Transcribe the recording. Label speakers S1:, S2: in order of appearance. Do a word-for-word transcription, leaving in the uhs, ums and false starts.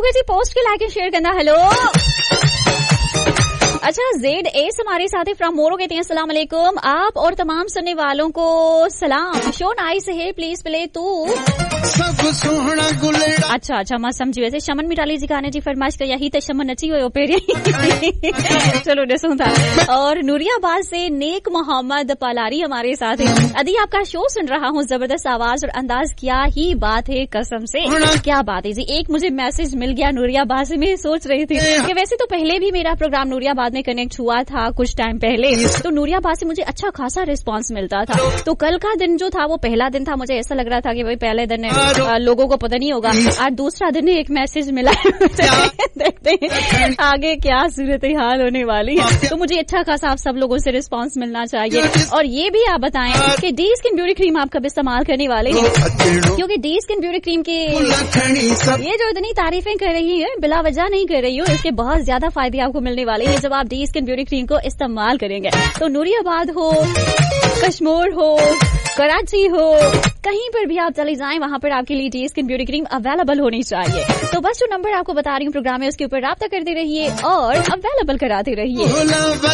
S1: होगा जी पोस्ट के like and share करना। हेलो अच्छा, जेड एस हमारे साथ फ्रॉम मोरो कहते हैं अस्सलाम वालेकुम, आप और तमाम सुनने वालों को सलाम। शो नाइस है, प्लीज प्ले तू सब सोहना गुलेड़ा। अच्छा अच्छा मैं समझी, वैसे शमन मिटाली जी गाने जी फरमाइश कर यही तो शमन नची हुए पेरी चलो सुन था। और नूरियाबाद से नेक मोहम्मद पलारी हमारे साथ है। अभी आपका शो सुन रहा हूँ, जबरदस्त आवाज और अंदाज, क्या ही बात है, कसम से क्या बात है जी। एक मुझे मैसेज मिल गया नूरियाबाद से, मैं सोच रही थी कि वैसे तो पहले भी मेरा प्रोग्राम नूरियाबाद में कनेक्ट हुआ था कुछ टाइम पहले, तो नूरियाबाद से मुझे अच्छा खासा रिस्पांस मिलता था। तो कल का दिन जो था वो पहला दिन था, मुझे ऐसा लग रहा था कि भाई पहले दिन लोगों को पता नहीं होगा, और दूसरा दिन एक मैसेज मिला देखते हैं आगे क्या सूरत हाल होने वाली है। तो मुझे अच्छा खासा आप सब लोगों से रिस्पांस मिलना चाहिए। और ये भी आप बताएं कि डी स्किन ब्यूटी क्रीम आप कब इस्तेमाल करने वाले हैं, क्योंकि डी स्किन ब्यूटी क्रीम की ये जो इतनी तारीफें कर रही है बिला वजह नहीं कर रही हूँ, इसके बहुत ज्यादा फायदे आपको मिलने वाले हैं जब आप डी स्किन ब्यूटी क्रीम को इस्तेमाल करेंगे। तो नूरियाबाद हो, कश्मीर हो, कराची हो, कहीं पर भी आप चले जाएं, वहां पर आपके लिए D skin beauty cream available होनी चाहिए। तो बस जो नंबर आपको बता रही हूँ प्रोग्राम में, उसके ऊपर राब्ता करते रहिए और अवेलेबल कराते रहिए।